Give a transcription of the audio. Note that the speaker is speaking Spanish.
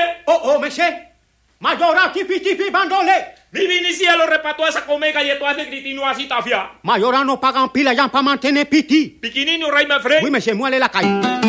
Oh, monsieur. Mayora tipi bandole. Mi vinicia lo repató esa comega y esto hace gritino así tafia. Mayora no pagan pila ya para mantener piti. Piquinino, rey me fre. Oui, monsieur, moi, aller la caille.